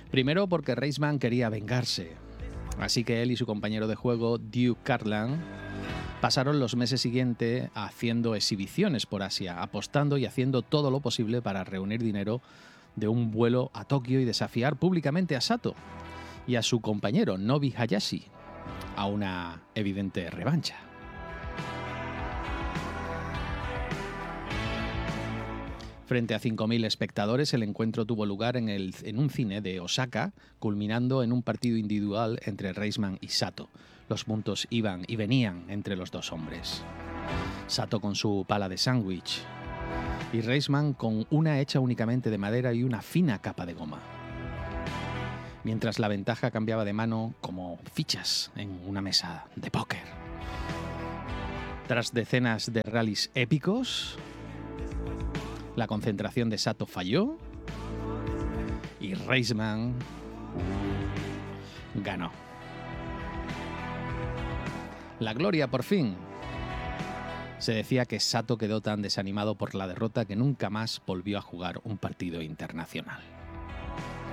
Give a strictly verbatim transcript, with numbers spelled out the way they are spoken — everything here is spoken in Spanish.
Primero porque Reisman quería vengarse, así que él y su compañero de juego, Duke Cartland, pasaron los meses siguientes haciendo exhibiciones por Asia, apostando y haciendo todo lo posible para reunir dinero de un vuelo a Tokio y desafiar públicamente a Sato y a su compañero Nobi Hayashi a una evidente revancha. Frente a cinco mil espectadores, el encuentro tuvo lugar en, el, en un cine de Osaka, culminando en un partido individual entre Reisman y Sato. Los puntos iban y venían entre los dos hombres. Sato con su pala de sándwich y Reisman con una hecha únicamente de madera y una fina capa de goma. Mientras la ventaja cambiaba de mano como fichas en una mesa de póker. Tras decenas de rallies épicos, la concentración de Sato falló y Reisman ganó. La gloria, por fin. Se decía que Sato quedó tan desanimado por la derrota que nunca más volvió a jugar un partido internacional.